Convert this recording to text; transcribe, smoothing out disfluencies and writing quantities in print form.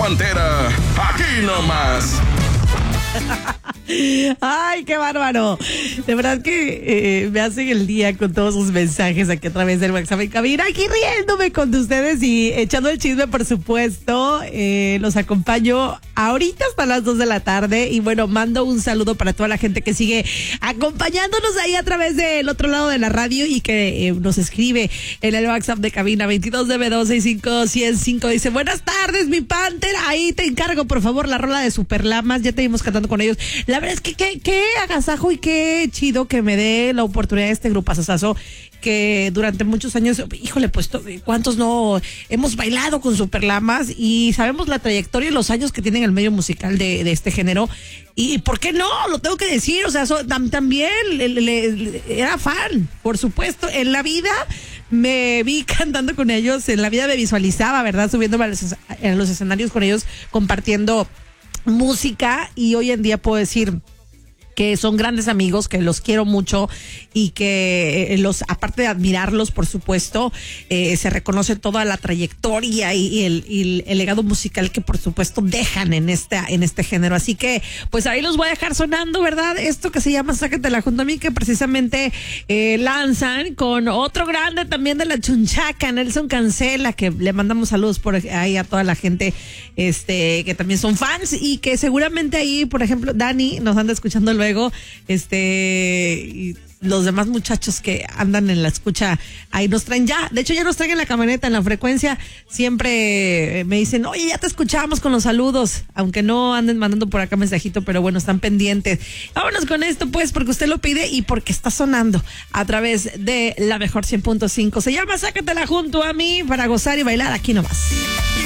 Pantera, aquí nomás. Ay, qué bárbaro. De verdad que me hacen el día con todos sus mensajes aquí a través del WhatsApp en cabina, aquí riéndome con ustedes y echando el chisme, por supuesto. Los acompaño ahorita hasta las 2 de la tarde y bueno, mando un saludo para toda la gente que sigue acompañándonos ahí a través del otro lado de la radio y que nos escribe en el WhatsApp de cabina 2292651005. Dice, buenas tardes, mi Panther, ahí te encargo por favor la rola de Superlamas, ya te vimos cantando con ellos. La verdad es que qué agasajo y qué chido que me dé la oportunidad de este grupazazazo que durante muchos años, híjole, pues cuántos no hemos bailado con Superlamas y sabemos la trayectoria y los años que tienen el medio musical de este género. Y ¿por qué no? Lo tengo que decir, o sea, también era fan, por supuesto. En la vida me vi cantando con ellos, en la vida me visualizaba, ¿verdad? Subiéndome a los escenarios con ellos, compartiendo música, y hoy en día puedo decir que son grandes amigos, que los quiero mucho y que aparte de admirarlos, por supuesto, se reconoce toda la trayectoria y el legado musical que por supuesto dejan en este género. Así que pues ahí los voy a dejar sonando, ¿verdad? Esto que se llama Sácatela junto a mí, que precisamente lanzan con otro grande también de la chunchaca, Nelson Cancela, que le mandamos saludos por ahí a toda la gente que también son fans y que seguramente ahí, por ejemplo, Dani nos anda escuchando luego, y los demás muchachos que andan en la escucha ahí nos traen ya, de hecho ya nos traen en la camioneta, en la frecuencia, siempre me dicen, oye, ya te escuchamos con los saludos, aunque no anden mandando por acá mensajito, pero bueno, están pendientes. Vámonos con esto pues, porque usted lo pide y porque está sonando a través de la mejor 100.5. Se llama Sácatela junto a mí, para gozar y bailar aquí nomás.